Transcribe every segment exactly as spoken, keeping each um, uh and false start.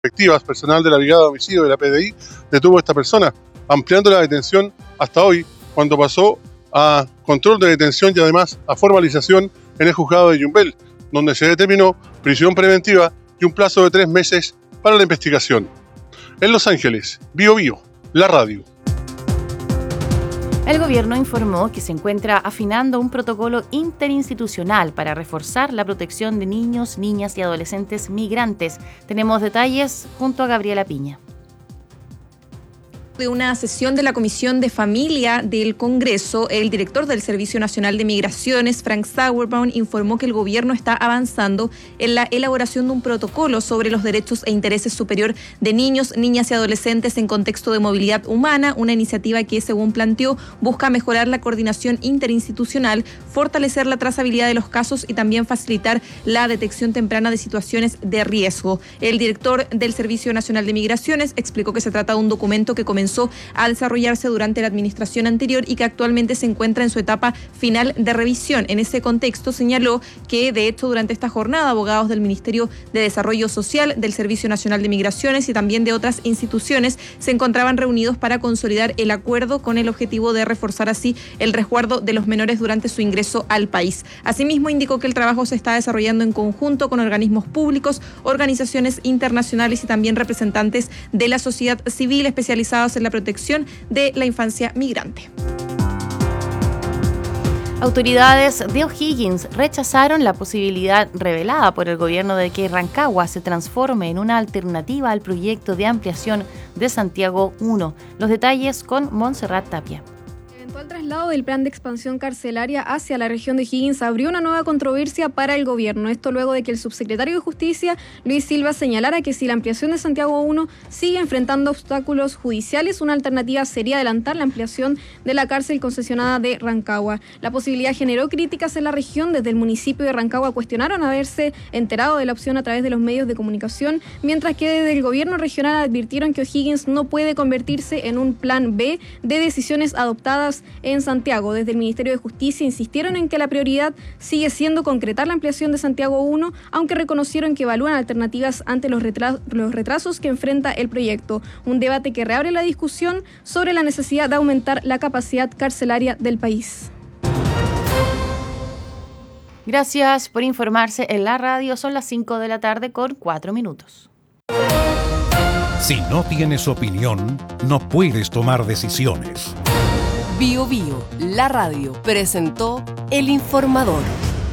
efectivas, personal de la Brigada de Homicidio de la P D I detuvo a esta persona, ampliando la detención hasta hoy, cuando pasó a control de detención y además a formalización en el juzgado de Yumbel, donde se determinó prisión preventiva y un plazo de tres meses para la investigación. En Los Ángeles, Bio Bio, la radio. El gobierno informó que se encuentra afinando un protocolo interinstitucional para reforzar la protección de niños, niñas y adolescentes migrantes. Tenemos detalles junto a Gabriela Piña. De una sesión de la Comisión de Familia del Congreso, el director del Servicio Nacional de Migraciones, Frank Sauerbaum, informó que el gobierno está avanzando en la elaboración de un protocolo sobre los derechos e intereses superior de niños, niñas y adolescentes en contexto de movilidad humana, una iniciativa que, según planteó, busca mejorar la coordinación interinstitucional, fortalecer la trazabilidad de los casos y también facilitar la detección temprana de situaciones de riesgo. El director del Servicio Nacional de Migraciones explicó que se trata de un documento que comenzó a desarrollarse durante la administración anterior y que actualmente se encuentra en su etapa final de revisión. En ese contexto señaló que, de hecho, durante esta jornada, abogados del Ministerio de Desarrollo Social, del Servicio Nacional de Migraciones y también de otras instituciones se encontraban reunidos para consolidar el acuerdo con el objetivo de reforzar así el resguardo de los menores durante su ingreso al país. Asimismo, indicó que el trabajo se está desarrollando en conjunto con organismos públicos, organizaciones internacionales y también representantes de la sociedad civil especializados en la protección de la infancia migrante. Autoridades de O'Higgins rechazaron la posibilidad revelada por el gobierno de que Rancagua se transforme en una alternativa al proyecto de ampliación de Santiago uno. Los detalles con Montserrat Tapia. El traslado del plan de expansión carcelaria hacia la región de O'Higgins abrió una nueva controversia para el gobierno. Esto luego de que el subsecretario de Justicia, Luis Silva, señalara que si la ampliación de Santiago uno sigue enfrentando obstáculos judiciales, una alternativa sería adelantar la ampliación de la cárcel concesionada de Rancagua. La posibilidad generó críticas en la región. Desde el municipio de Rancagua cuestionaron haberse enterado de la opción a través de los medios de comunicación, mientras que desde el gobierno regional advirtieron que O'Higgins no puede convertirse en un plan B de decisiones adoptadas en Santiago. Desde el Ministerio de Justicia insistieron en que la prioridad sigue siendo concretar la ampliación de Santiago uno, aunque reconocieron que evalúan alternativas ante los, retras- los retrasos que enfrenta el proyecto. Un debate que reabre la discusión sobre la necesidad de aumentar la capacidad carcelaria del país. Gracias por informarse en la radio. Son las cinco de la tarde con cuatro minutos. Si no tienes opinión, no puedes tomar decisiones. Bio Bio, la radio, presentó El Informador.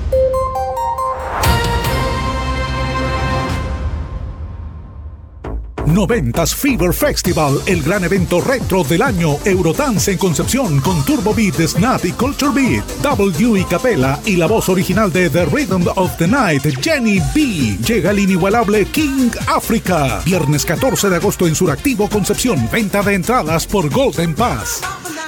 noventas Fever Festival, el gran evento retro del año. Eurodance en Concepción con Turbo Beat, Snap y Culture Beat. W y Capella y la voz original de The Rhythm of the Night, Jenny B. Llega el inigualable King Africa. Viernes catorce de agosto en Suractivo, Concepción. Venta de entradas por Golden Pass.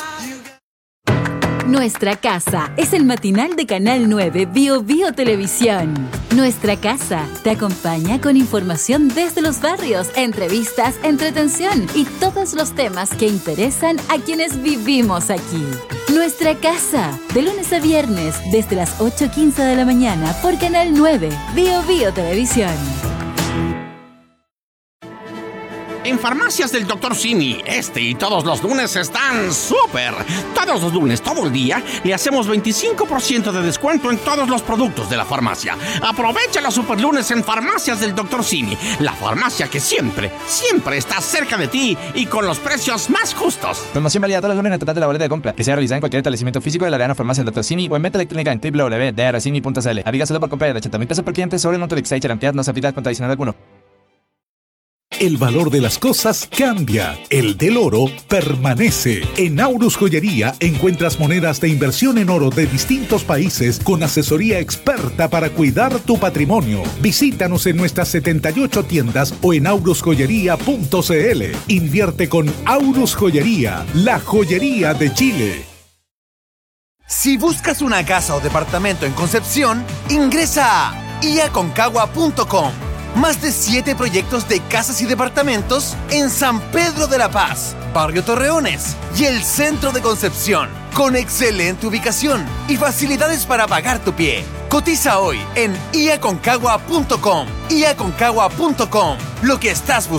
Nuestra Casa es el matinal de Canal nueve Bio Bio Televisión. Nuestra Casa te acompaña con información desde los barrios, entrevistas, entretención y todos los temas que interesan a quienes vivimos aquí. Nuestra Casa, de lunes a viernes desde las ocho quince de la mañana por Canal nueve Bio Bio Televisión. En Farmacias del doctor Simi, este y todos los lunes están súper. Todos los lunes, todo el día, le hacemos veinticinco por ciento de descuento en todos los productos de la farmacia. Aprovecha los super lunes en Farmacias del doctor Simi, la farmacia que siempre, siempre está cerca de ti y con los precios más justos. Promoción válida todos los lunes en el total de la boleta de compra, que sea realizada en cualquier establecimiento físico de la Arena Farmacia del doctor Simi o en venta electrónica en doble u doble u doble u punto d r simi punto c l. Aplica solo por compra de ochenta mil pesos por cliente sobre un Autolix y Charantead, no se aplica con adicional alguno. El valor de las cosas cambia, el del oro permanece. En Aurus Joyería encuentras monedas de inversión en oro de distintos países con asesoría experta para cuidar tu patrimonio. Visítanos en nuestras setenta y ocho tiendas o en aurus joyería punto c l. Invierte con Aurus Joyería, la joyería de Chile. Si buscas una casa o departamento en Concepción, ingresa a i a concagua punto com. Más de siete proyectos de casas y departamentos en San Pedro de la Paz, Barrio Torreones y el centro de Concepción, con excelente ubicación y facilidades para pagar tu pie. Cotiza hoy en i a concagua punto com. i a concagua punto com. lo que estás buscando.